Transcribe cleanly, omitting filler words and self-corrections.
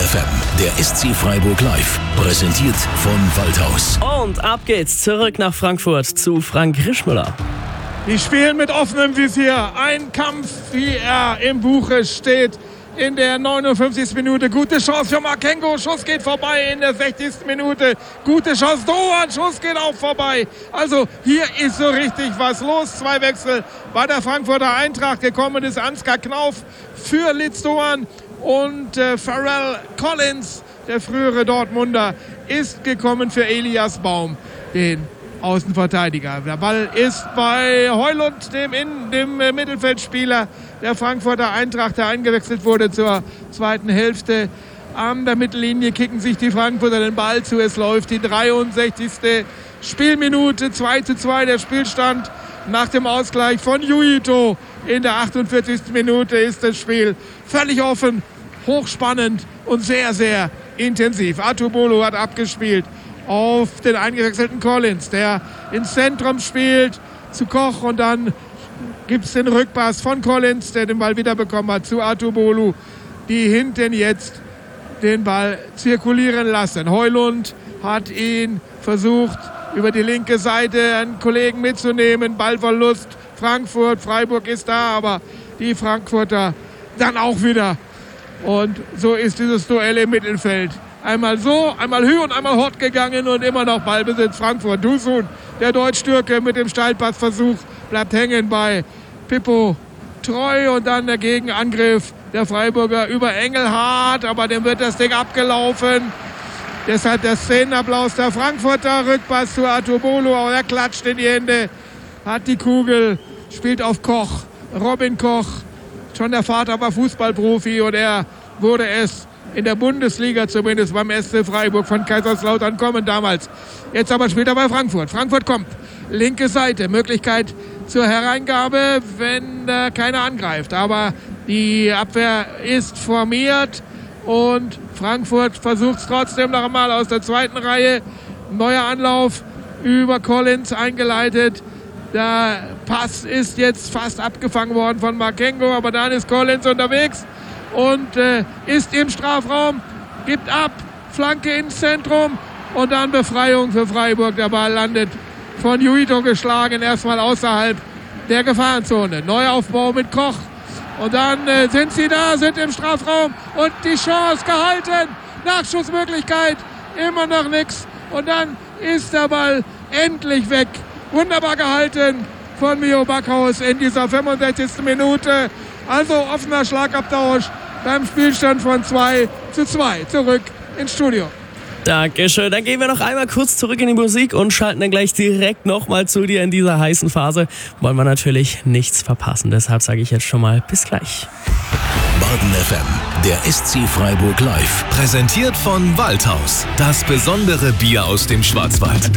FM, der SC Freiburg live, präsentiert von Waldhaus. Und ab geht's zurück nach Frankfurt zu Frank Rischmüller. Die spielen mit offenem Visier. Ein Kampf, wie er im Buche steht. In der 59. Minute. Gute Chance für Makengo. Schuss geht vorbei in der 60. Minute. Gute Chance. Doan. Schuss geht auch vorbei. Also hier ist so richtig was los. 2 Wechsel bei der Frankfurter Eintracht. Gekommen ist Ansgar Knauf für Litz Doan. Und Pharrell Collins, der frühere Dortmunder, ist gekommen für Elias Baum, den Außenverteidiger. Der Ball ist bei Højlund, dem Mittelfeldspieler der Frankfurter Eintracht, der eingewechselt wurde zur zweiten Hälfte. An der Mittellinie kicken sich die Frankfurter den Ball zu. Es läuft die 63. Spielminute, 2:2 der Spielstand. Nach dem Ausgleich von Juito in der 48. Minute ist das Spiel völlig offen, hochspannend und sehr, sehr intensiv. Atubolo hat abgespielt auf den eingewechselten Collins, der ins Zentrum spielt zu Koch, und dann gibt es den Rückpass von Collins, der den Ball wiederbekommen hat, zu Atubolo, die hinten jetzt den Ball zirkulieren lassen. Højlund hat ihn versucht, über die linke Seite einen Kollegen mitzunehmen. Ballverlust Frankfurt, Freiburg ist da, aber die Frankfurter dann auch wieder. Und so ist dieses Duell im Mittelfeld. Einmal so, einmal Hü und einmal Hort gegangen und immer noch Ballbesitz Frankfurt. Dusun, der Deutsch-Türke mit dem Steilpassversuch, bleibt hängen bei Pippo Treu, und dann der Gegenangriff der Freiburger über Engelhardt, aber dem wird das Ding abgelaufen. Deshalb der Szenenapplaus der Frankfurter. Rückpass zu Atubolo, aber er klatscht in die Hände, hat die Kugel, spielt auf Koch, Robin Koch. Schon der Vater war Fußballprofi und er wurde es in der Bundesliga zumindest beim SC Freiburg von Kaiserslautern kommen damals. Jetzt aber spielt er bei Frankfurt. Frankfurt kommt. Linke Seite. Möglichkeit zur Hereingabe, wenn keiner angreift. Aber die Abwehr ist formiert und Frankfurt versucht es trotzdem noch einmal aus der zweiten Reihe. Neuer Anlauf über Collins eingeleitet. Der Pass ist jetzt fast abgefangen worden von Makengo, aber dann ist Collins unterwegs und ist im Strafraum, gibt ab, Flanke ins Zentrum und dann Befreiung für Freiburg. Der Ball landet von Juito geschlagen, erstmal außerhalb der Gefahrenzone. Neuaufbau mit Koch und dann sind sie da, sind im Strafraum und die Chance gehalten. Nachschussmöglichkeit, immer noch nichts und dann ist der Ball endlich weg. Wunderbar gehalten von Mio Backhaus in dieser 65. Minute. Also offener Schlagabtausch beim Spielstand von 2:2. Zurück ins Studio. Dankeschön. Dann gehen wir noch einmal kurz zurück in die Musik und schalten dann gleich direkt nochmal zu dir in dieser heißen Phase. Wollen wir natürlich nichts verpassen. Deshalb sage ich jetzt schon mal bis gleich. Baden FM, der SC Freiburg live, präsentiert von Waldhaus. Das besondere Bier aus dem Schwarzwald.